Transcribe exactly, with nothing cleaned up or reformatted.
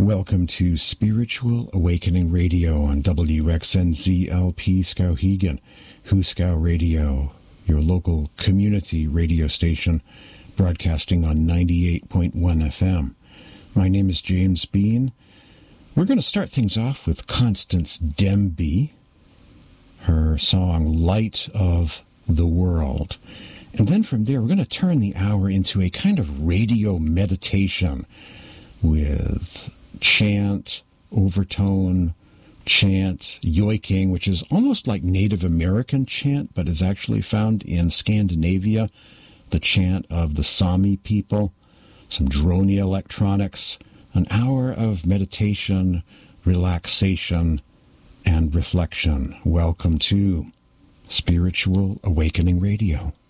Welcome to Spiritual Awakening Radio on W X N Z L P Skowhegan, Huskow Radio, your local community radio station, broadcasting on ninety-eight point one F M. My name is James Bean. We're going to start things off with Constance Demby, her song Light of the World. And then from there, we're going to turn the hour into a kind of radio meditation with chant, overtone, chant, yoiking, which is almost like Native American chant, but is actually found in Scandinavia, the chant of the Sami people, some drony electronics, an hour of meditation, relaxation, and reflection. Welcome to Spiritual Awakening Radio.